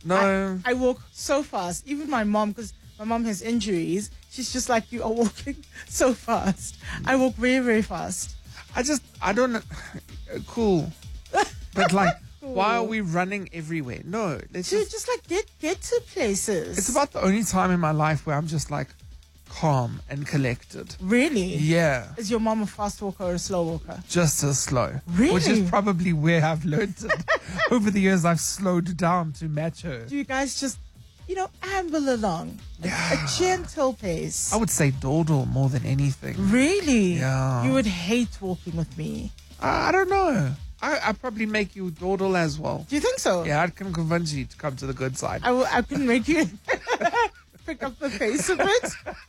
No. I walk so fast. Even my mom, because my mom has injuries, she's just like, you are walking so fast. I walk very, very fast. I don't know. Cool. But like, why are we running everywhere? No. Let's Just like get to places. It's about the only time in my life where I'm just like calm and collected. Really? Yeah. Is your mom a fast walker or a slow walker? Just as slow. Really? Which is probably where I've learned it. Over the years, I've slowed down to match her. Do you guys just, amble along? A gentle pace. I would say dawdle more than anything. Really? Yeah. You would hate walking with me. I don't know. I'd probably make you dawdle as well. Do you think so? Yeah, I can convince you to come to the good side. I couldn't make you pick up the pace a bit.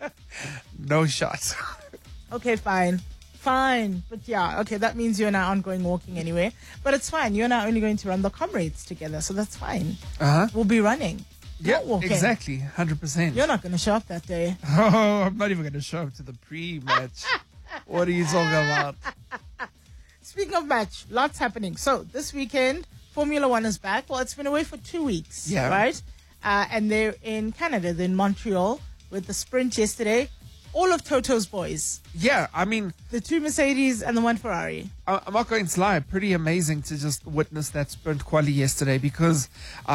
No shot. Okay, fine. But yeah, okay, that means you and I aren't going walking anyway. But it's fine. You and I are only going to run the Comrades together, so that's fine. Uh-huh. We'll be running. Yeah, not walking. exactly. 100%. You're not going to show up that day. Oh, I'm not even going to show up to the pre-match. What are you talking about? Speaking of match, lots happening. So this weekend, Formula One is back. Well, it's been away for 2 weeks, Yeah. right? And they're in Canada. They're in Montreal with the sprint yesterday. All of Toto's boys. Yeah, I mean, The 2 Mercedes and the 1 Ferrari. I'm not going to lie. Pretty amazing to just witness that sprint quali yesterday because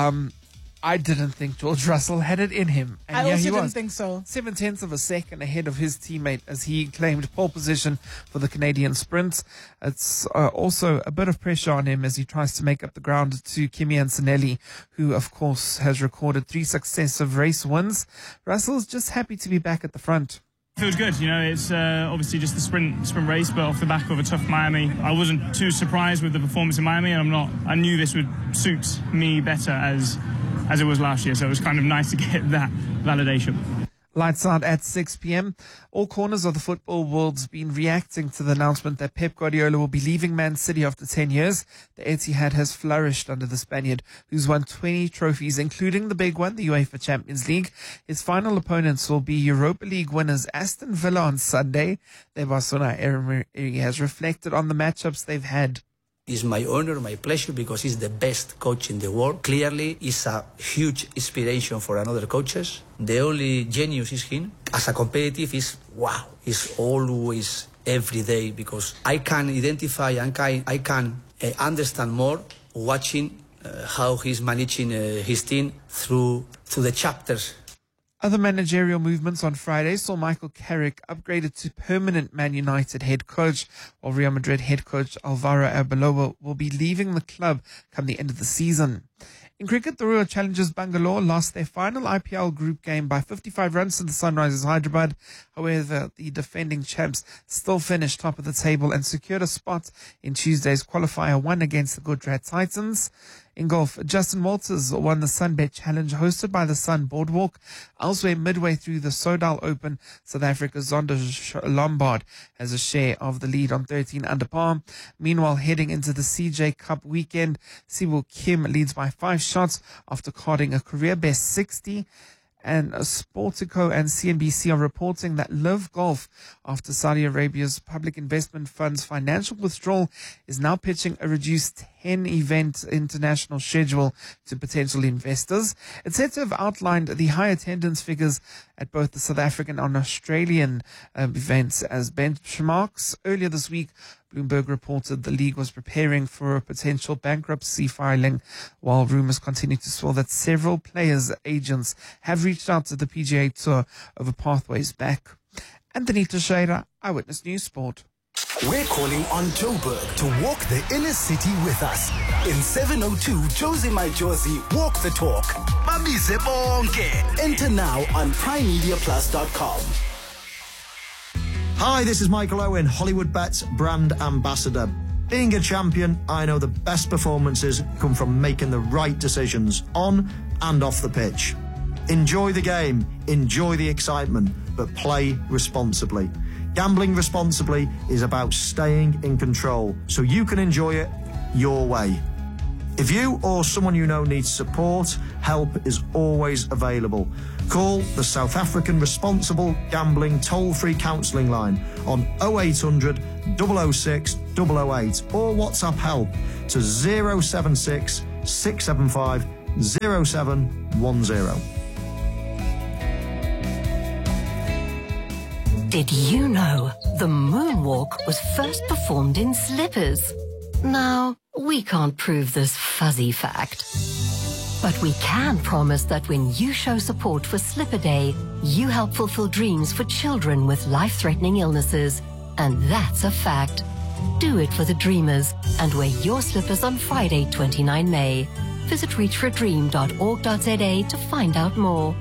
I didn't think George Russell had it in him. And I yeah, also he didn't was. think so. 0.7 of a second ahead of his teammate as he claimed pole position for the Canadian sprint. It's also a bit of pressure on him as he tries to make up the ground to Kimi Antonelli, who of course has recorded 3 successive race wins. Russell's just happy to be back at the front. Feels good, it's obviously just the sprint race, but off the back of a tough Miami. I wasn't too surprised with the performance in Miami, and I knew this would suit me better as it was last year, so it was kind of nice to get that validation. Lights out at 6 p.m. All corners of the football world's been reacting to the announcement that Pep Guardiola will be leaving Man City after 10 years. The Etihad has flourished under the Spaniard, who's won 20 trophies, including the big one, the UEFA Champions League. His final opponents will be Europa League winners Aston Villa on Sunday. Their Barcelona Emery has reflected on the matchups they've had. It's my honor, my pleasure, because he's the best coach in the world. Clearly, he's a huge inspiration for another coaches. The only genius is him. As a competitive, he's always every day, because I can identify and I can understand more watching how he's managing his team through the chapters. Other managerial movements on Friday saw Michael Carrick upgraded to permanent Man United head coach, while Real Madrid head coach Alvaro Arbeloa will be leaving the club come the end of the season. In cricket, the Royal Challengers Bangalore lost their final IPL group game by 55 runs to the Sunrisers Hyderabad. However, the defending champs still finished top of the table and secured a spot in Tuesday's qualifier 1 against the Gujarat Titans. In golf, Justin Walters won the Sunbet Challenge hosted by the Sun Boardwalk. Elsewhere, midway through the Sodal Open, South Africa's Zonda Lombard has a share of the lead on 13 under par. Meanwhile, heading into the CJ Cup weekend, Siwoo Kim leads by 5 shots after carding a career best 60. And Sportico and CNBC are reporting that Live Golf, after Saudi Arabia's public investment fund's financial withdrawal, is now pitching a reduced 10-event international schedule to potential investors. It's said to have outlined the high attendance figures at both the South African and Australian events as benchmarks. Earlier this week, Bloomberg reported the league was preparing for a potential bankruptcy filing, while rumors continue to swirl that several players' agents have reached out to the PGA Tour over pathways back. Anthony Teixeira, Eyewitness News Sport. We're calling on Joburg to walk the inner city with us. In 702 Josie My Josie, walk the talk. Babize bonke. Enter now on primemediaplus.com. Hi, this is Michael Owen, Hollywood Bets brand ambassador. Being a champion, I know the best performances come from making the right decisions on and off the pitch. Enjoy the game, enjoy the excitement, but play responsibly. Gambling responsibly is about staying in control so you can enjoy it your way. If you or someone you know needs support, help is always available. Call the South African Responsible Gambling Toll-Free Counselling Line on 0800 006 008 or WhatsApp help to 076 675 0710. Did you know the moonwalk was first performed in slippers? Now, we can't prove this fuzzy fact. But we can promise that when you show support for Slipper Day, you help fulfill dreams for children with life-threatening illnesses. And that's a fact. Do it for the dreamers and wear your slippers on Friday, 29 May. Visit reachforadream.org.za to find out more.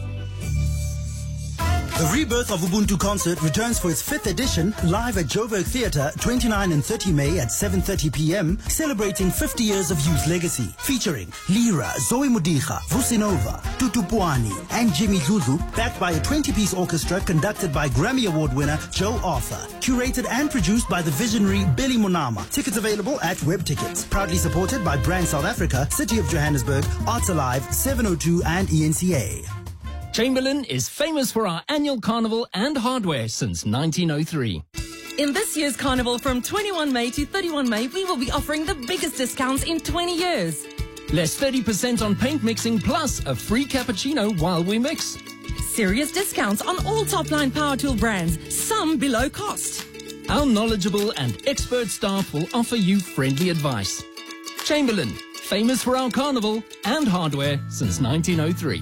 The Rebirth of Ubuntu concert returns for its 5th edition live at Joburg Theatre, 29 and 30 May at 7:30 p.m., celebrating 50 years of youth legacy. Featuring Lira, Zoe Mudiga, Vusinova, Tutu Puani, and Jimmy Zuzu, backed by a 20-piece orchestra conducted by Grammy Award winner Joe Arthur. Curated and produced by the visionary Billy Monama. Tickets available at Web Tickets. Proudly supported by Brand South Africa, City of Johannesburg, Arts Alive, 702 and ENCA. Chamberlain is famous for our annual carnival and hardware since 1903. In this year's carnival from 21 May to 31 May, we will be offering the biggest discounts in 20 years. Less 30% on paint mixing plus a free cappuccino while we mix. Serious discounts on all top-line power tool brands, some below cost. Our knowledgeable and expert staff will offer you friendly advice. Chamberlain, famous for our carnival and hardware since 1903.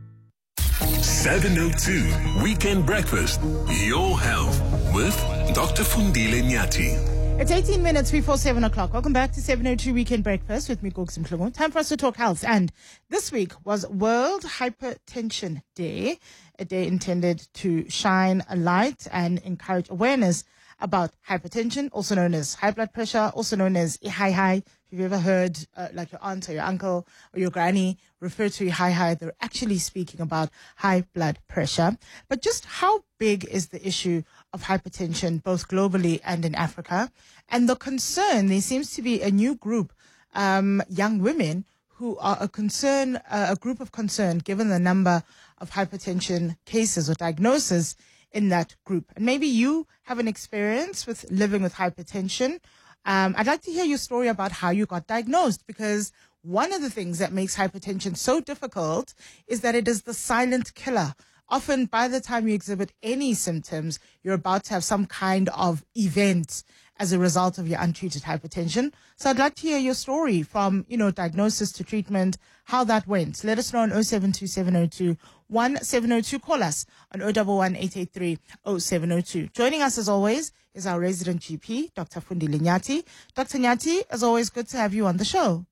702 Weekend Breakfast, your health with Dr. Fundile Nyati. It's 18 minutes before 7 o'clock. Welcome back to 702 Weekend Breakfast with me, Gogs Mhlungu. Time for us to talk health. And this week was World Hypertension Day, a day intended to shine a light and encourage awareness about hypertension, also known as high blood pressure, also known as high. If you've ever heard like your aunt or your uncle or your granny refer to high, they're actually speaking about high blood pressure. But just how big is the issue of hypertension, both globally and in Africa? And the concern, there seems to be a new group, young women who are a group of concern given the number of hypertension cases or diagnoses in that group. And maybe you have an experience with living with hypertension. I'd like to hear your story about how you got diagnosed, because one of the things that makes hypertension so difficult is that it is the silent killer. Often by the time you exhibit any symptoms, you're about to have some kind of event as a result of your untreated hypertension. So I'd like to hear your story from, diagnosis to treatment, how that went. Let us know on 0727021702. Call us on 011-883-0702. Joining us as always is our resident GP, Dr. Fundile Nyati. Dr. Nyati, as always, good to have you on the show.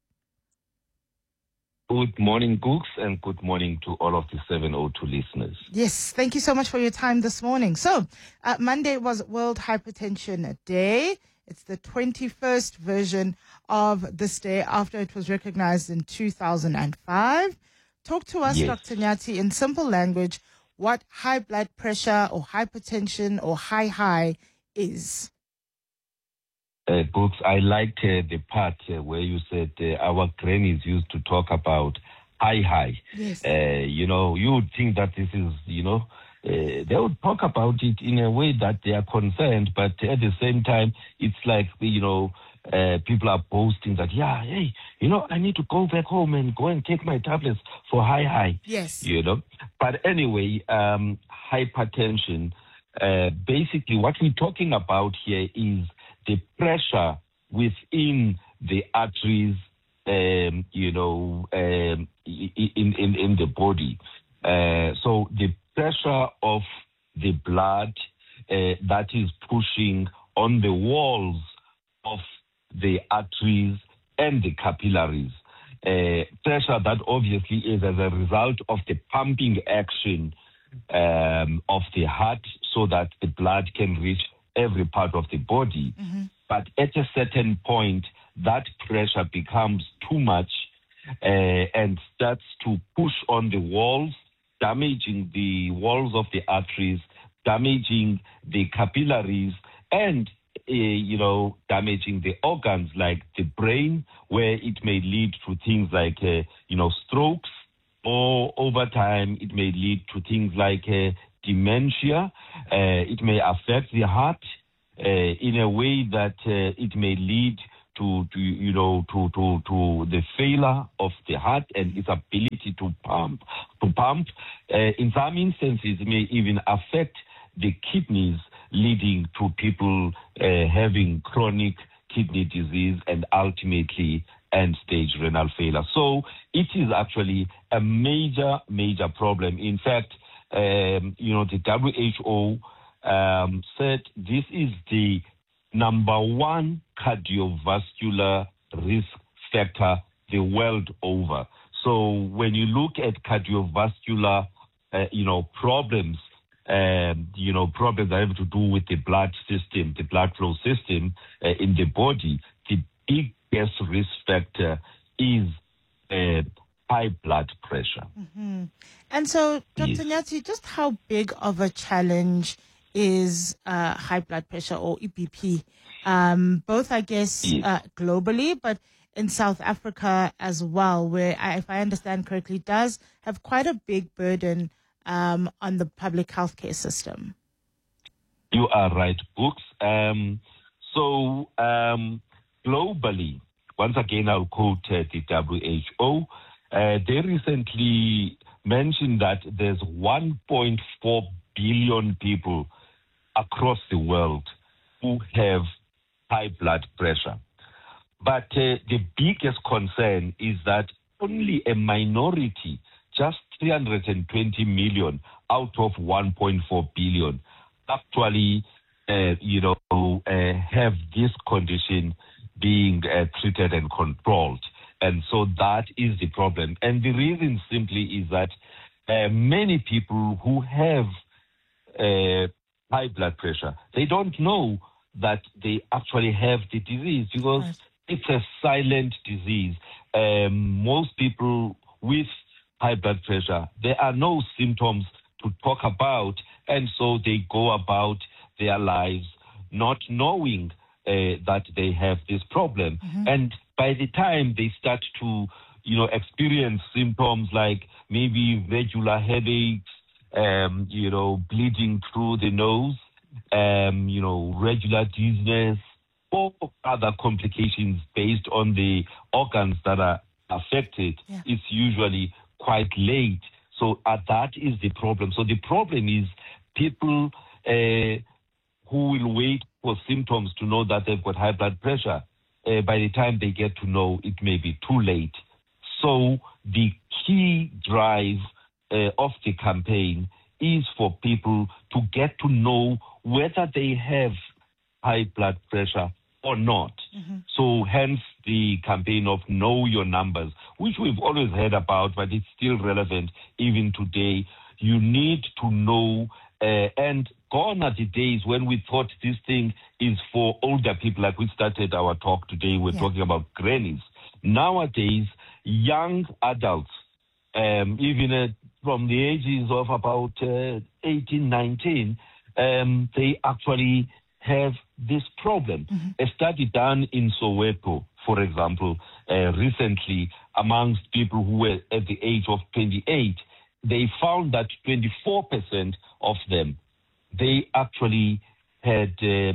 Good morning, Gooks, and good morning to all of the 702 listeners. Yes, thank you so much for your time this morning. So, Monday was World Hypertension Day. It's the 21st version of this day after it was recognized in 2005. Talk to us, yes, Dr. Nyati, in simple language, what high blood pressure or hypertension or high is. Books, I liked the part where you said our grannies used to talk about high. Yes. You would think that this is, they would talk about it in a way that they are concerned, but at the same time, it's like, people are boasting that, I need to go back home and go and take my tablets for high. Yes. But anyway, hypertension, basically what we're talking about here is the pressure within the arteries, in the body. So the pressure of the blood that is pushing on the walls of the arteries and the capillaries. Pressure that obviously is as a result of the pumping action of the heart so that the blood can reach every part of the body. Mm-hmm. But at a certain point, that pressure becomes too much and starts to push on the walls, damaging the walls of the arteries, damaging the capillaries, and damaging the organs like the brain, where it may lead to things like strokes, or over time it may lead to things like dementia. It may affect the heart in a way that it may lead to the failure of the heart and its ability to pump. In some instances, it may even affect the kidneys, leading to people having chronic kidney disease and ultimately end-stage renal failure. So it is actually a major, major problem. In fact, the WHO said this is the number one cardiovascular risk factor the world over. So when you look at cardiovascular, problems, problems that have to do with the blood system, the blood flow system in the body, the biggest risk factor is high blood pressure. Mm-hmm. And so, Dr. Nyati, just how big of a challenge is high blood pressure or EBP? Both, I guess, globally, but in South Africa as well, where, if I understand correctly, does have quite a big burden on the public healthcare system. You are right, Books. Globally, once again, I'll quote the WHO. They recently mentioned that there's 1.4 billion people across the world who have high blood pressure. But the biggest concern is that only a minority, just 320 million out of 1.4 billion, actually, have this condition being treated and controlled. And so that is the problem. And the reason simply is that many people who have high blood pressure, they don't know that they actually have the disease because it's a silent disease. Most people with high blood pressure, there are no symptoms to talk about, and so they go about their lives not knowing that they have this problem. Mm-hmm. And by the time they start to, experience symptoms like maybe regular headaches, bleeding through the nose, regular dizziness, or other complications based on the organs that are affected, it's usually quite late. So that is the problem. So the problem is people who will wait for symptoms to know that they've got high blood pressure. By the time they get to know, it may be too late. So the key drive of the campaign is for people to get to know whether they have high blood pressure or not. Mm-hmm. So hence the campaign of Know Your Numbers, which we've always heard about, but it's still relevant even today. You need to know, and gone are the days when we thought this thing is for older people, like we started our talk today, we're talking about grannies. Nowadays, young adults, even from the ages of about 18, 19, they actually have this problem. Mm-hmm. A study done in Soweto, for example, recently amongst people who were at the age of 28, they found that 24% of them, they actually had,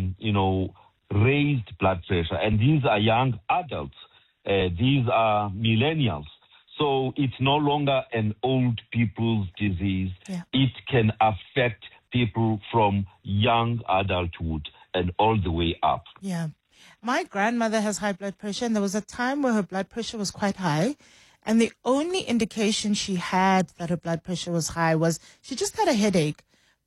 raised blood pressure. And these are young adults. These are millennials. So it's no longer an old people's disease. Yeah. It can affect people from young adulthood and all the way up. Yeah. My grandmother has high blood pressure, and there was a time where her blood pressure was quite high. And the only indication she had that her blood pressure was high was she just had a headache.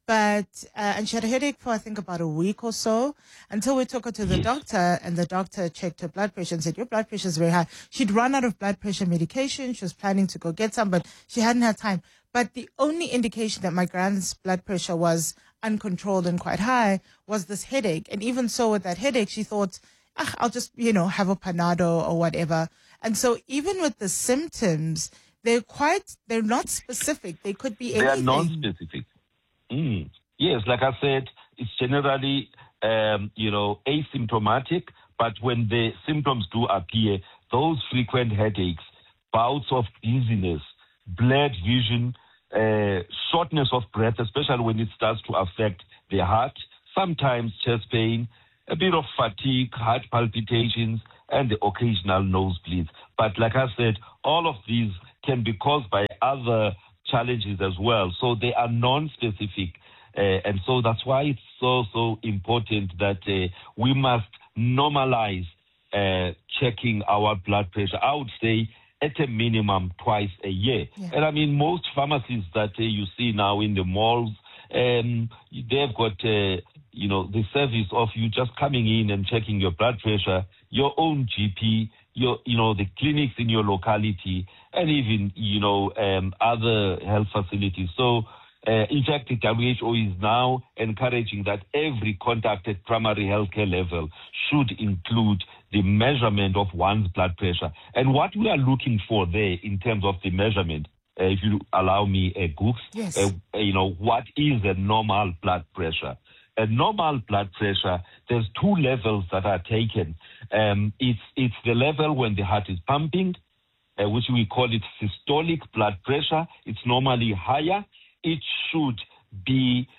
And she had a headache for, I think, about a week or so until we took her to the doctor, and the doctor checked her blood pressure and said, your blood pressure is very high. She'd run out of blood pressure medication. She was planning to go get some, but she hadn't had time. But the only indication that my grand's blood pressure was uncontrolled and quite high was this headache. And even so with that headache, she thought, I'll just, have a Panado or whatever. And so even with the symptoms, they're not specific. They could be anything. They are non-specific. Yes, like I said, it's generally, asymptomatic, but when the symptoms do appear, those frequent headaches, bouts of dizziness, blurred vision, shortness of breath, especially when it starts to affect the heart, sometimes chest pain, a bit of fatigue, heart palpitations, and the occasional nosebleeds. But like I said, all of these can be caused by other challenges as well. So they are non-specific. And so that's why it's so important that we must normalize checking our blood pressure. I would say at a minimum twice a year. Yeah. And I mean, most pharmacies that you see now in the malls, they've got, the service of you just coming in and checking your blood pressure, your own GP, the clinics in your locality, and even, other health facilities. So, in fact, the WHO is now encouraging that every contact at primary healthcare level should include the measurement of one's blood pressure. And what we are looking for there in terms of the measurement, if you allow me, Gooks, yes. What is a normal blood pressure? A normal blood pressure, there's two levels that are taken. It's the level when the heart is pumping, which we call it systolic blood pressure. It's normally higher. It should be,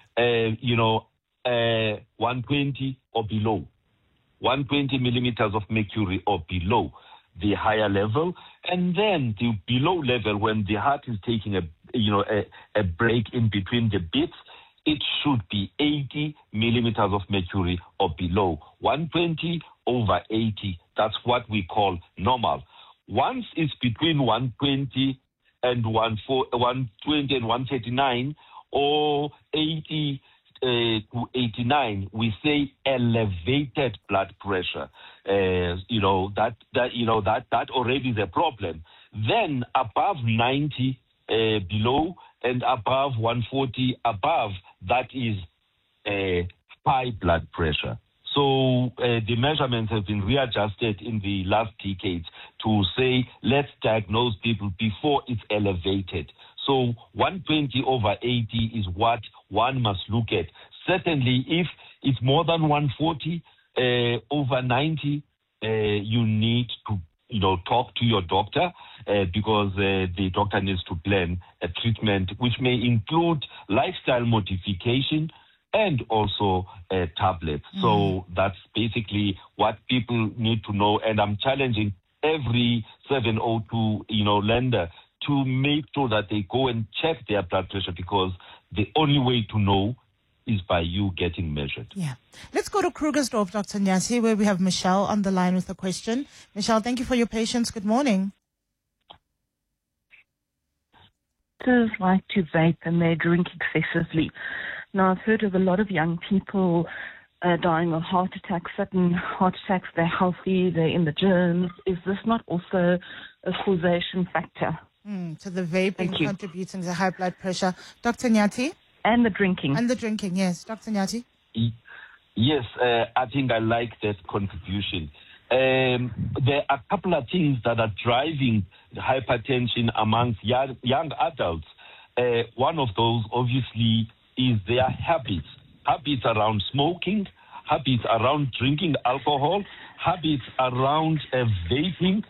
120 or below, 120 millimeters of mercury or below the higher level. And then the below level, when the heart is taking a break in between the beats, it should be 80 millimeters of mercury or below. 120 over 80, that's what we call normal. Once it's between 120 and 120 and 139 or 80 to 89, we say elevated blood pressure. That already is a problem. Then above 90 below and above 140 above, that is high blood pressure. So the measurements have been readjusted in the last decades to say, let's diagnose people before it's elevated. So 120 over 80 is what one must look at. Certainly, if it's more than 140 over 90, you need to talk to your doctor because the doctor needs to plan a treatment which may include lifestyle modification and also tablets. So that's basically what people need to know. And I'm challenging every 702 lender to make sure that they go and check their blood pressure, because the only way to know is by you getting measured. Yeah. Let's go to Krugersdorp, Dr. Nyati, where we have Michelle on the line with a question. Michelle, thank you for your patience. Good morning. Like to vape and they drink excessively. Now, I've heard of a lot of young people dying of heart attacks, sudden heart attacks. They're healthy, they're in the gyms. Is this not also a causation factor? So the vaping contributing to high blood pressure. Dr. Nyati? And the drinking. And the drinking, yes. Dr. Nyati? Yes, I think I like that contribution. There are a couple of things that are driving hypertension amongst young adults. One of those, obviously, is their habits around smoking, habits around drinking alcohol, habits around vaping,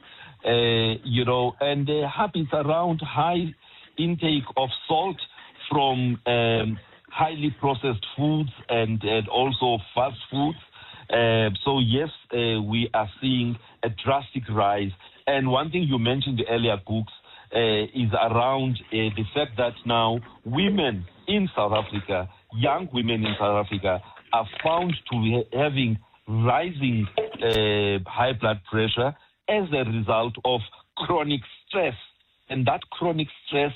and habits around high intake of salt from highly processed foods and also fast foods. So yes, we are seeing a drastic rise. And one thing you mentioned earlier, Cooks, is around the fact that now women in South Africa, young women in South Africa, are found to be having rising high blood pressure as a result of chronic stress. And that chronic stress,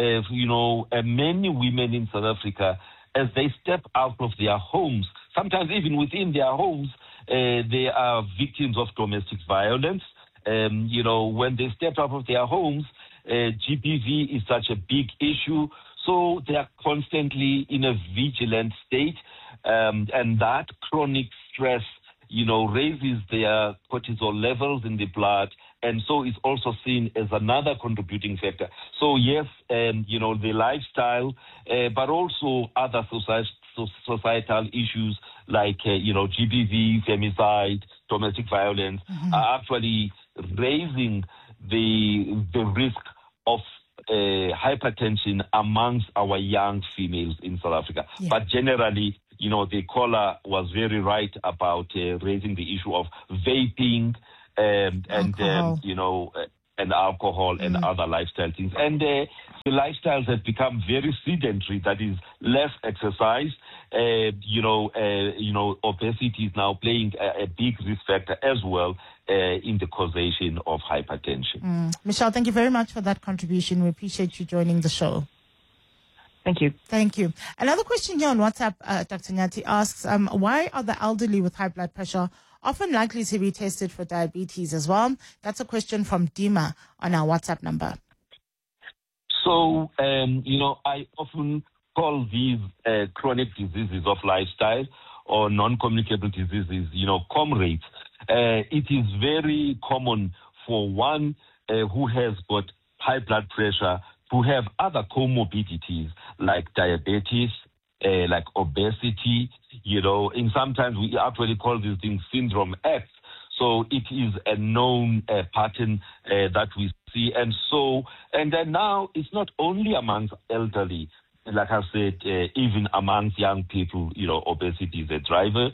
many women in South Africa, as they step out of their homes, sometimes even within their homes, they are victims of domestic violence. When they step out of their homes, GBV is such a big issue. So they are constantly in a vigilant state. And that chronic stress, raises their cortisol levels in the blood. And so it's also seen as another contributing factor. So yes, the lifestyle, but also other societal issues like, GBV, femicide, domestic violence, are actually raising the risk of hypertension amongst our young females in South Africa. Yeah. But generally, the caller was very right about raising the issue of vaping, and alcohol and other lifestyle things. And the lifestyles have become very sedentary. That is less exercise. Obesity is now playing a big risk factor as well in the causation of hypertension. Michelle, thank you very much for that contribution. We appreciate you joining the show. Thank you. Thank you. Another question here on WhatsApp, Dr. Nyati asks, why are the elderly with high blood pressure often likely to be tested for diabetes as well? That's a question from Dima on our WhatsApp number. So, I often call these chronic diseases of lifestyle or non-communicable diseases, comrades. It is very common for one who has got high blood pressure to have other comorbidities like diabetes, like obesity, and sometimes we actually call these things syndrome X. So it is a known pattern that we see. And then now it's not only amongst elderly, like I said, even amongst young people, obesity is a driver,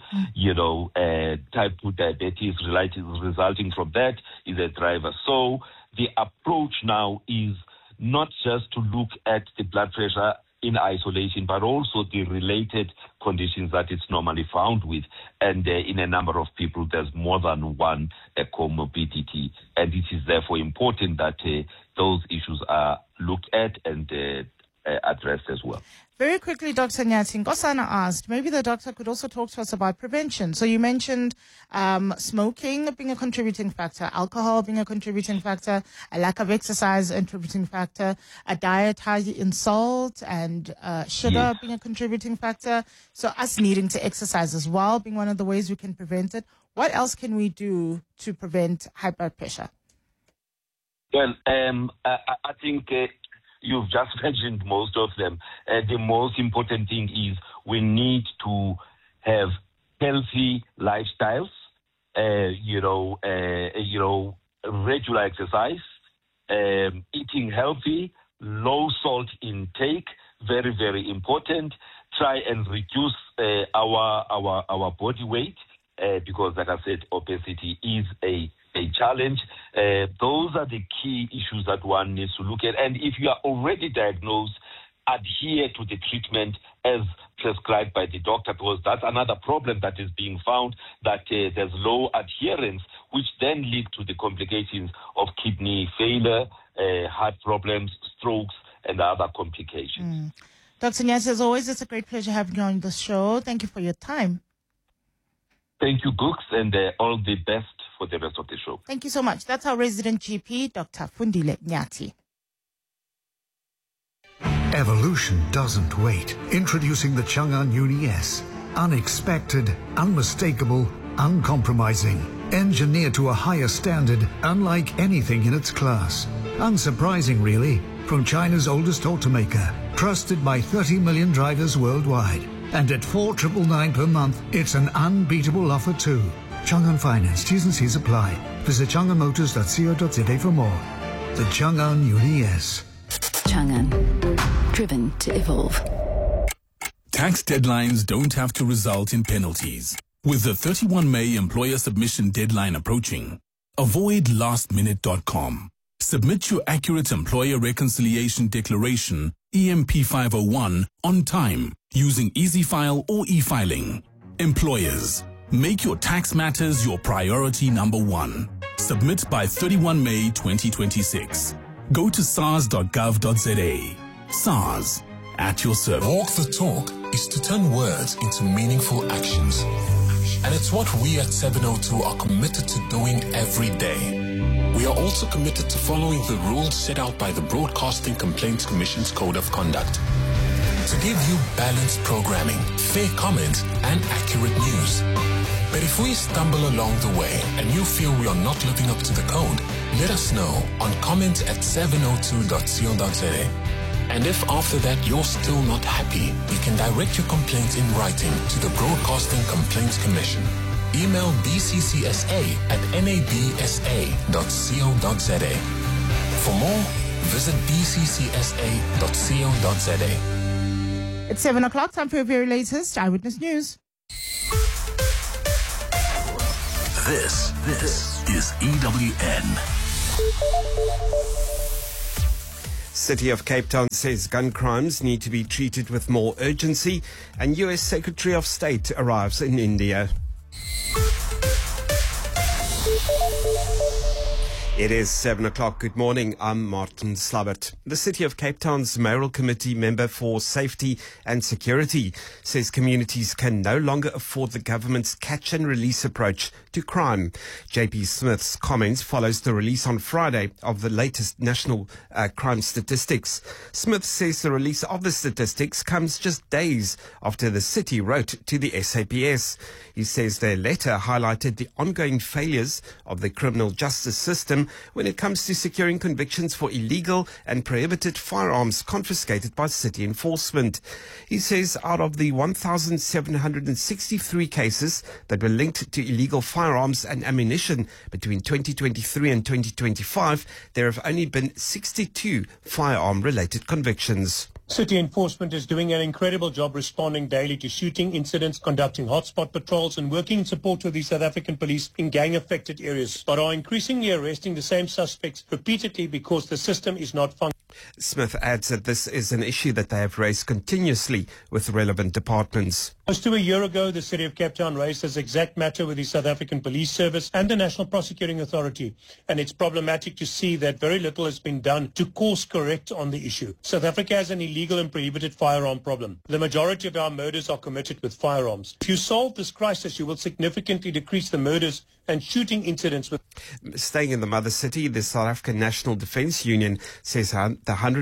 type 2 diabetes resulting from that is a driver. So the approach now is not just to look at the blood pressure in isolation, but also the related conditions that it's normally found with. And in a number of people, there's more than one comorbidity. And it is therefore important that those issues are looked at and addressed as well. Very quickly, Dr. Nyati, Nkosana asked, maybe the doctor could also talk to us about prevention. So you mentioned smoking being a contributing factor, alcohol being a contributing factor, a lack of exercise a contributing factor, a diet high in salt and sugar being a contributing factor. So us needing to exercise as well being one of the ways we can prevent it. What else can we do to prevent high blood pressure? Well, I think you've just mentioned most of them. The most important thing is we need to have healthy lifestyles, regular exercise, eating healthy, low salt intake, very, very important. Try and reduce our body weight because, like I said, obesity is a challenge. Those are the key issues that one needs to look at. And if you are already diagnosed, adhere to the treatment as prescribed by the doctor, because that's another problem that is being found, that there's low adherence, which then lead to the complications of kidney failure, heart problems, strokes, and other complications. Dr. Nyati, as always, it's a great pleasure having you on the show. Thank you for your time. Thank you, Gooks, and all the best for the rest of the show. Thank you so much. That's our resident GP, Dr. Fundile Nyati. Evolution doesn't wait. Introducing the Chang'an Uni S. Unexpected, unmistakable, uncompromising. Engineered to a higher standard, unlike anything in its class. Unsurprising, really, from China's oldest automaker. Trusted by 30 million drivers worldwide. And at $4,999 per month, it's an unbeatable offer too. Chang'an Finance, T's and C's apply. Visit chang'anmotors.co.za for more. The Chang'an Uni S. Chang'an, driven to evolve. Tax deadlines don't have to result in penalties. With the 31 May employer submission deadline approaching, avoid lastminute.com. Submit your accurate employer reconciliation declaration, EMP 501, on time using EasyFile or e-filing. Employers, make your tax matters your priority number one. Submit by 31 May 2026. Go to sars.gov.za. SARS, at your service. Walk the talk is to turn words into meaningful actions. And it's what we at 702 are committed to doing every day. We are also committed to following the rules set out by the Broadcasting Complaints Commission's Code of Conduct. To give you balanced programming, fair comment, and accurate news. But if we stumble along the way and you feel we are not living up to the code, let us know on comment@702.co.za. And if after that you're still not happy, you can direct your complaint in writing to the Broadcasting Complaints Commission. Email bccsa@nabsa.co.za. For more, visit bccsa.co.za. It's 7 o'clock, time for your very latest Eyewitness News. This is EWN. City of Cape Town says gun crimes need to be treated with more urgency, and US Secretary of State arrives in India. It is 7 o'clock. Good morning. I'm Martin Slabbert. The City of Cape Town's Mayoral Committee member for Safety and Security says communities can no longer afford the government's catch and release approach to crime. JP Smith's comments follows the release on Friday of the latest national crime statistics. Smith says the release of the statistics comes just days after the city wrote to the SAPS. He says their letter highlighted the ongoing failures of the criminal justice system when it comes to securing convictions for illegal and prohibited firearms confiscated by city enforcement. He says out of the 1,763 cases that were linked to illegal firearms and ammunition between 2023 and 2025, there have only been 62 firearm-related convictions. City enforcement is doing an incredible job responding daily to shooting incidents, conducting hotspot patrols and working in support of the South African police in gang-affected areas, but are increasingly arresting the same suspects repeatedly because the system is not functioning. Smith adds that this is an issue that they have raised continuously with relevant departments. Close to a year ago, the City of Cape Town raised this exact matter with the South African Police Service and the National Prosecuting Authority, and it's problematic to see that very little has been done to course correct on the issue. South Africa has an illegal and prohibited firearm problem. The majority of our murders are committed with firearms. If you solve this crisis, you will significantly decrease the murders and shooting incidents. Staying in the mother city, the South African National Defence Union says the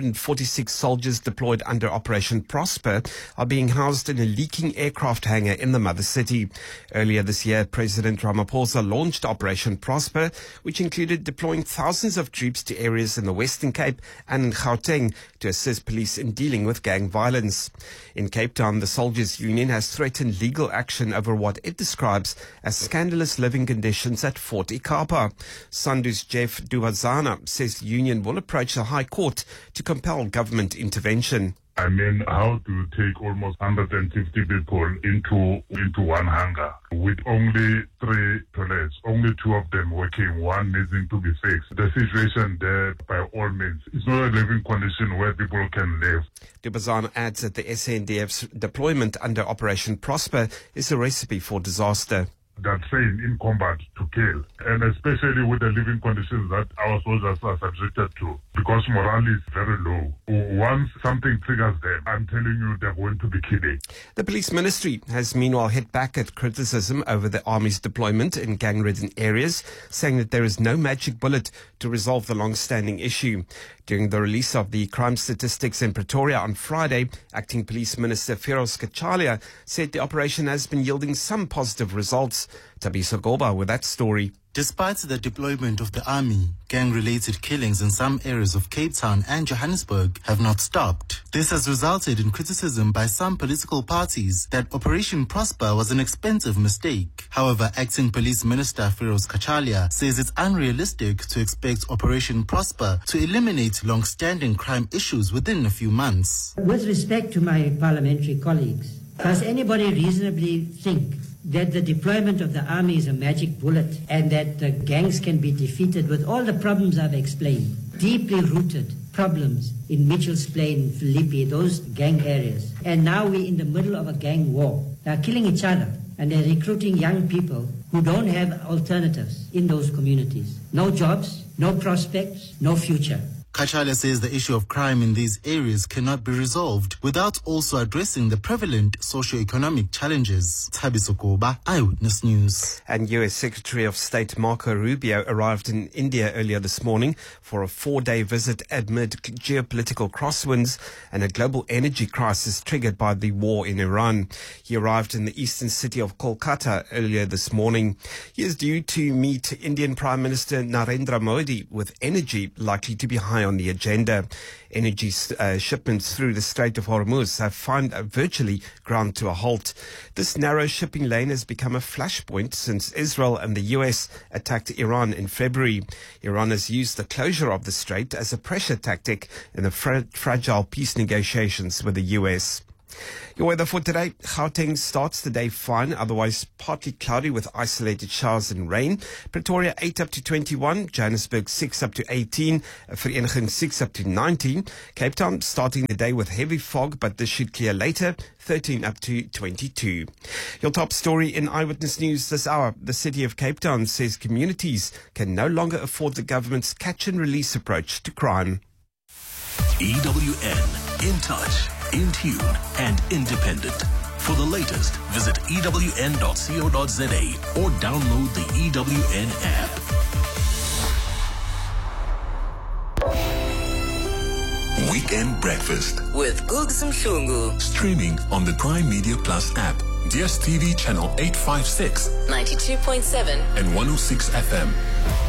146 soldiers deployed under Operation Prosper are being housed in a leaking aircraft hangar in the mother city. Earlier this year, President Ramaphosa launched Operation Prosper, which included deploying thousands of troops to areas in the Western Cape and in Gauteng to assist police in dealing with gang violence. In Cape Town, the Soldiers Union has threatened legal action over what it describes as scandalous living conditions at Fort Ikapa. Sandu's Jeff Duwazana says the union will approach the High Court to compel government intervention. I mean, how to take almost 150 people into one hangar with only 3 toilets, only 2 of them working, one needing to be fixed. The situation there, by all means, is not a living condition where people can live. Dubazan adds that the SANDF's deployment under Operation Prosper is a recipe for disaster. That trained in combat to kill, and especially with the living conditions that our soldiers are subjected to, because morale is very low. Once something triggers them, I'm telling you, they're going to be killing. The police ministry has meanwhile hit back at criticism over the army's deployment in gang-ridden areas, saying that there is no magic bullet to resolve the long-standing issue. During the release of the crime statistics in Pretoria on Friday, Acting Police Minister Feroz Kachalia said the operation has been yielding some positive results. Tabiso Goba with that story. Despite the deployment of the army, gang-related killings in some areas of Cape Town and Johannesburg have not stopped. This has resulted in criticism by some political parties that Operation Prosper was an expensive mistake. However, Acting Police Minister Feroz Kachalia says it's unrealistic to expect Operation Prosper to eliminate long-standing crime issues within a few months. With respect to my parliamentary colleagues, does anybody reasonably think that the deployment of the army is a magic bullet and that the gangs can be defeated with all the problems I've explained? Deeply rooted problems in Mitchell's Plain, Philippi, those gang areas. And now we're in the middle of a gang war. They're killing each other and they're recruiting young people who don't have alternatives in those communities. No jobs, no prospects, no future. Kachalia says the issue of crime in these areas cannot be resolved without also addressing the prevalent socio-economic challenges. Thabiso Koba, Eyewitness News. And US Secretary of State Marco Rubio arrived in India earlier this morning for a 4-day visit amid geopolitical crosswinds and a global energy crisis triggered by the war in Iran. He arrived in the eastern city of Kolkata earlier this morning. He is due to meet Indian Prime Minister Narendra Modi, with energy likely to be high on the agenda. Energy shipments through the Strait of Hormuz have found virtually ground to a halt. This narrow shipping lane has become a flashpoint since Israel and the US attacked Iran in February. Iran has used the closure of the strait as a pressure tactic in the fragile peace negotiations with the US. Your weather for today. Gauteng starts the day fine, otherwise partly cloudy with isolated showers and rain. Pretoria 8 up to 21, Johannesburg 6 up to 18, Vereeniging 6 up to 19. Cape Town starting the day with heavy fog, but this should clear later, 13 up to 22. Your top story in Eyewitness News this hour. The City of Cape Town says communities can no longer afford the government's catch and release approach to crime. EWN, in touch, in tune and independent. For the latest, visit ewn.co.za or download the EWN app. Weekend Breakfast with Googs Mhlungu. Streaming on the Prime Media Plus app, DSTV channel 856, 92.7 and 106 FM.